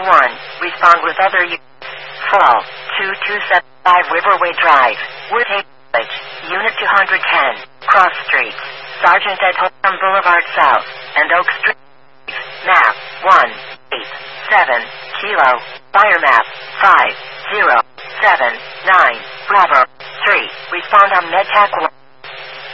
1, respond with other Fall, 2275 Riverway Drive, Woodhaven Village, Unit 210, Cross Streets, Sergeant at Holcomb Boulevard South, and Oak Street. Map, 187, Kilo, Fire Map, 5079, Bravo, 3, respond on MedTac 1.